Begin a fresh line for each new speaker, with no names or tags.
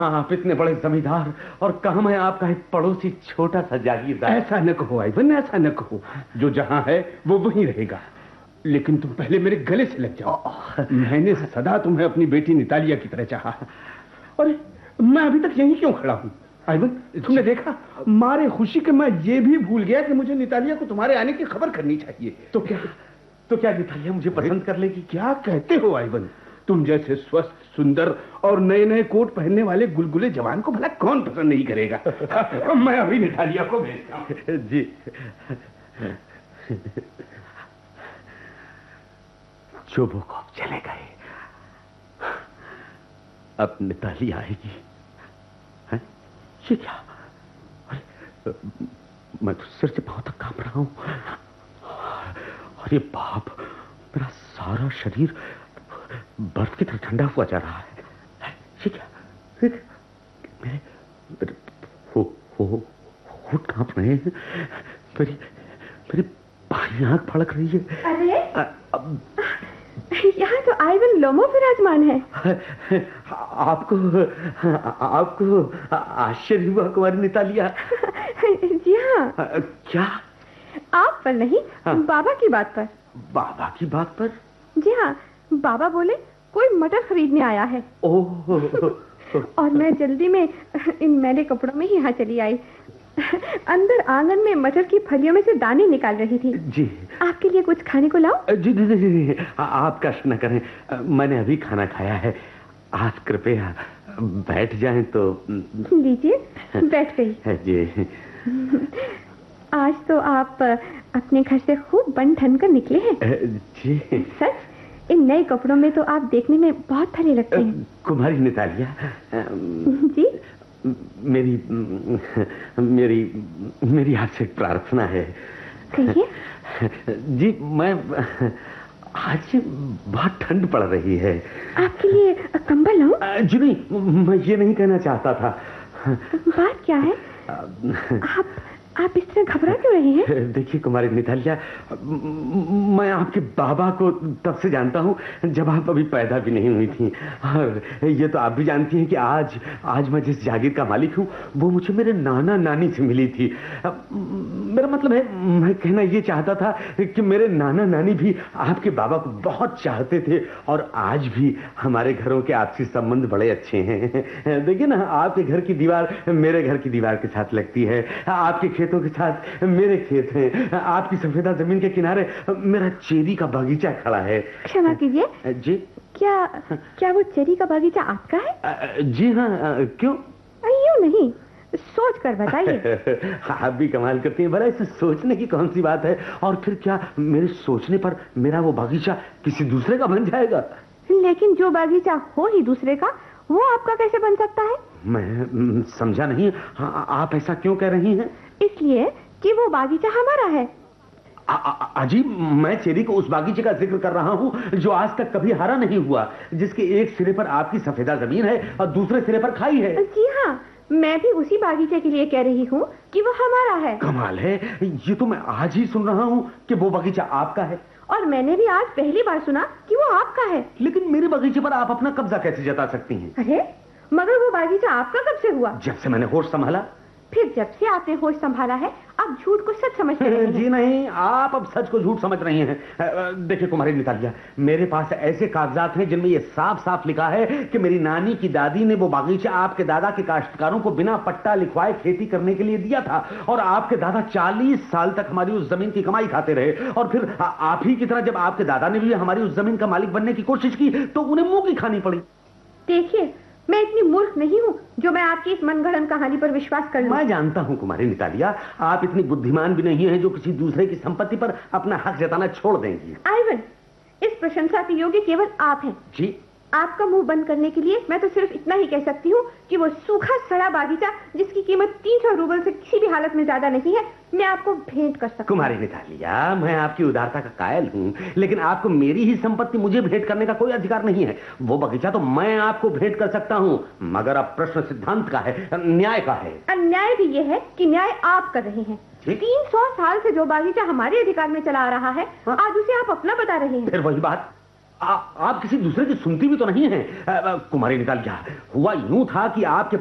आप इतने बड़े जमींदार और कहाँ मैं आपका एक पड़ोसी छोटा सा जागीरदार।
ऐसा न कहो आइवन, ऐसा न कहो। जो जहां है वो वहीं रहेगा, लेकिन तुम पहले मेरे गले से लग जाओ। मैंने सदा तुम्हें अपनी बेटी नितालिया की तरह चाहा, और मैं अभी तक यहीं क्यों खड़ा हूँ? आइवन, तुमने देखा, मारे खुशी के मैं ये भी भूल गया कि मुझे नितालिया को तुम्हारे आने की खबर करनी चाहिए।
तो क्या नितालिया मुझे पसंद कर लेगी?
क्या कहते हो आइवन? तुम जैसे स्वस्थ, सुंदर और नए नए कोट पहनने वाले गुलगुले जवान को भला कौन पसंद नहीं करेगा? मैं अभी नितालिया को भेजता हूं।
जी। जो वो कब चले गए, अब नितालिया आएगी। है? ये क्या? अरे मैं तो सिर से पांव तक कांप रहा हूं। अरे बाप, मेरा सारा शरीर बर्फ की तरह ठंडा हुआ जा रहा है। ये क्या? मेरे होठ कांप रहे हैं। मेरी बाईं आंख फड़क रही है।
अरे यहाँ तो आइवन लोमो विराजमान है।
आपको आश्चर्य हुआ कुमारी नितालिया?
जी हाँ।
क्या?
आप पर नहीं, बाबा की बात पर।
बाबा की बात पर?
जी हाँ, बाबा बोले कोई मटर खरीदने आया है।
ओह।
और मैं जल्दी में इन मैले कपड़ों में ही यहाँ चली आई। अंदर आंगन में मटर की फलियों में से दाने निकाल रही थी।
जी।
आपके लिए कुछ खाने को लाऊं?
जी जी जी, आप कष्ट न करें, मैंने अभी खाना खाया है। आप कृपया बैठ जाएं तो।
लीजिए, बैठ गई।
जी।
आज तो आप अपने घर से खूब बन ठन कर निकले हैं।
जी।
सच? इन नए कपड़ों में तो आप देखने में बहुत भले लगते हैं।
कुमारी नितालिया।
जी।
मेरी आपसे एक प्रार्थना है।
कहिए।
जी, मैं आज बहुत ठंड पड़ रही है।
आपके लिए कंबल लाऊं?
जी नहीं, मैं ये नहीं कहना चाहता था।
बात क्या है? आप इस तरह घबरा क्यों रहे हैं?
देखिए कुमारी नितालिया, मैं आपके बाबा को तब से जानता हूँ जब आप अभी पैदा भी नहीं हुई थी। और ये तो आप भी जानती हैं कि आज मैं जिस जागीर का मालिक हूँ वो मुझे मेरे नाना नानी से मिली थी। मेरा मतलब है, मैं कहना ये चाहता था कि मेरे नाना नानी भी आपके बाबा को बहुत चाहते थे, और आज भी हमारे घरों के आपसी संबंध बड़े अच्छे हैं। देखिए ना, आपके घर की दीवार मेरे घर की दीवार के साथ लगती है, आपके खेतों के साथ मेरे खेत हैं, आपकी सफेदा जमीन के किनारे मेरा चेरी का बागीचा खड़ा है।
क्षमा कीजिए
जी।
क्या वो चेरी का बागीचा आपका है?
जी हाँ। क्यों?
यूं नहीं, सोच कर बताइए।
आप भी कमाल करती हैं। भला इससे सोचने की कौन सी बात है? और फिर क्या मेरे सोचने पर मेरा वो बागीचा किसी दूसरे का बन जाएगा?
लेकिन जो बागीचा हो ही दूसरे का, वो आपका कैसे बन सकता है?
मैं समझा नहीं। आप ऐसा क्यों कह रही हैं?
इसलिए कि वो बागीचा हमारा है।
अजीब, मैं चेरी को उस बागीचे का जिक्र कर रहा हूँ जो आज तक कभी हरा नहीं हुआ, जिसके एक सिरे पर आपकी सफेदा जमीन है और दूसरे सिरे पर खाई है।
जी हाँ, मैं भी उसी बागीचे के लिए कह रही हूँ कि वो हमारा है।
कमाल है, ये तो मैं आज ही सुन रहा हूँ कि वो बागीचा आपका है।
और मैंने भी आज पहली बार सुना कि वो आपका है।
लेकिन मेरे बागीचे पर आप अपना कब्जा कैसे जता सकती हैं?
अरे मगर वो बागीचा आपका कब से हुआ?
जब से मैंने होश संभाला।
फिर जब से आपने होश संभाला है, अब झूठ को सच समझते हैं।
जी नहीं, आप अब सच को झूठ समझ रही हैं। देखिए कुमारी नितालिया, मेरे पास ऐसे कागजात हैं जिनमें ये साफ साफ लिखा है कि मेरी नानी की दादी ने वो बागीचा आपके दादा के काश्तकारों को बिना पट्टा लिखवाए खेती करने के लिए दिया था, और आपके दादा 40 साल तक हमारी उस जमीन की कमाई खाते रहे, और फिर आप ही की तरह जब आपके दादा ने भी हमारी उस जमीन का मालिक बनने की कोशिश की तो उन्हें मुंह की खानी पड़ी।
देखिए, मैं इतनी मूर्ख नहीं हूँ जो मैं आपकी इस मनगढ़ंत कहानी पर विश्वास कर लूं।
मैं जानता हूँ कुमारी नितालिया, आप इतनी बुद्धिमान भी नहीं हैं जो किसी दूसरे की संपत्ति पर अपना हक जताना छोड़ देंगी।
आइवन, इस प्रशंसा के योग्य केवल आप हैं।
जी।
आपका मुंह बंद करने के लिए मैं तो सिर्फ इतना ही कह सकती हूँ कि वो सूखा सड़ा बागीचा, जिसकी कीमत 300 रूबल से किसी भी हालत में ज्यादा नहीं है, मैं आपको भेंट कर सकती हूँ।
कुमारी नितालिया, मैं आपकी उदारता का कायल हूँ, लेकिन आपको मेरी ही संपत्ति मुझे भेंट करने का कोई अधिकार नहीं है। वो बगीचा तो मैं आपको भेंट कर सकता हूँ, मगर अब प्रश्न सिद्धांत का है, न्याय का है।
अन्याय भी ये है कि न्याय आप कर रहे हैं। 300 साल से जो बागीचा हमारे अधिकार में चला आ रहा है, आज उसे आप अपना बता रहे हैं।
फिर वही बात, आप किसी दूसरे की सुनती भी तो नहीं हैं। कुमारी नितालिया, हुआ यूं था कि आपके